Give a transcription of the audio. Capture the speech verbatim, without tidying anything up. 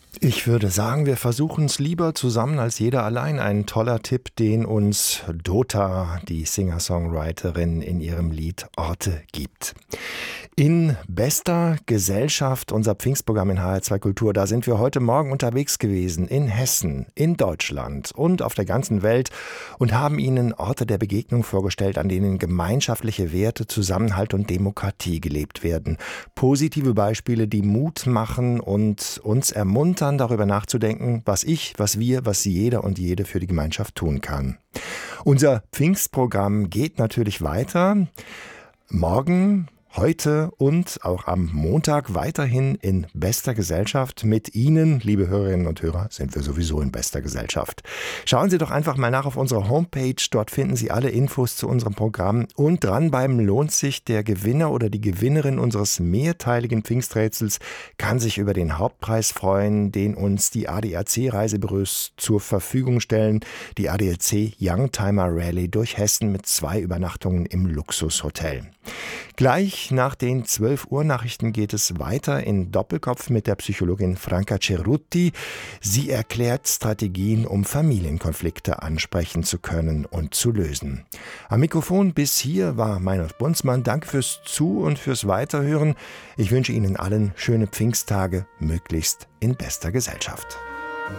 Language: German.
Ich würde sagen, wir versuchen es lieber zusammen als jeder allein. Ein toller Tipp, den uns Dota, die Singer-Songwriterin, in ihrem Lied Orte gibt. In bester Gesellschaft, unser Pfingstprogramm in H R zwei Kultur, da sind wir heute Morgen unterwegs gewesen, in Hessen, in Deutschland und auf der ganzen Welt und haben Ihnen Orte der Begegnung vorgestellt, an denen gemeinschaftliche Werte, Zusammenhalt und Demokratie gelebt werden. Positive Beispiele, die Mut machen und uns ermuntern, darüber nachzudenken, was ich, was wir, was jeder und jede für die Gemeinschaft tun kann. Unser Pfingstprogramm geht natürlich weiter. Morgen, heute und auch am Montag weiterhin in bester Gesellschaft. Mit Ihnen, liebe Hörerinnen und Hörer, sind wir sowieso in bester Gesellschaft. Schauen Sie doch einfach mal nach auf unserer Homepage. Dort finden Sie alle Infos zu unserem Programm. Und dranbleiben lohnt sich. Der Gewinner oder die Gewinnerin unseres mehrteiligen Pfingsträtsels kann sich über den Hauptpreis freuen, den uns die A D A C-Reisebüros zur Verfügung stellen. Die A D A C Youngtimer Rally durch Hessen mit zwei Übernachtungen im Luxushotel. Gleich nach den zwölf Uhr Nachrichten geht es weiter in Doppelkopf mit der Psychologin Franca Cerutti. Sie erklärt Strategien, um Familienkonflikte ansprechen zu können und zu lösen. Am Mikrofon bis hier war Meinolf Bunzmann. Danke fürs Zu- und fürs Weiterhören. Ich wünsche Ihnen allen schöne Pfingsttage, möglichst in bester Gesellschaft.